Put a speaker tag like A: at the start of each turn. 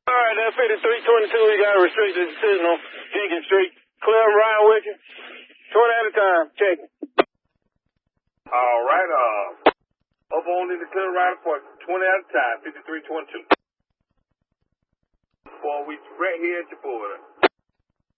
A: All right, that's 5322. We got a restricted signal. Jenkins Street. Clear, I'm riding with you. 20 at a time. Check it.
B: All right, up on in the clear right point. 20 at a time. 5322. Before we right here at your border.